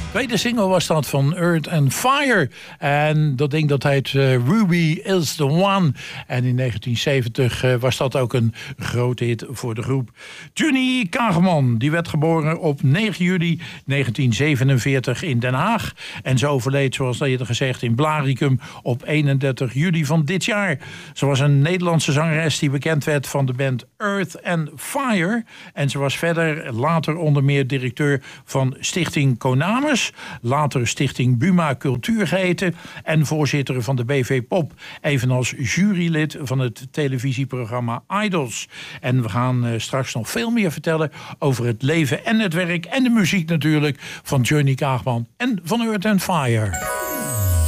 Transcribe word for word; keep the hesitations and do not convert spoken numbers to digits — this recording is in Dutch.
Tweede single was dat van Earth and Fire. En dat ding dat heet uh, Ruby is the One. En in negentien zeventig uh, was dat ook een grote hit voor de groep. Johnny Kageman, die werd geboren op negen juli negentien zevenenveertig in Den Haag. En ze overleed, zoals eerder gezegd, in Blaricum op eenendertig juli van dit jaar. Ze was een Nederlandse zangeres die bekend werd van de band Earth and Fire. En ze was verder later onder meer directeur van Stichting Konamis. Later Stichting Buma Cultuur geheten. En voorzitter van de B V Pop. Evenals jurylid van het televisieprogramma Idols. En we gaan uh, straks nog veel meer vertellen over het leven en het werk en de muziek natuurlijk van Johnny Kaagman en van Earth and Fire.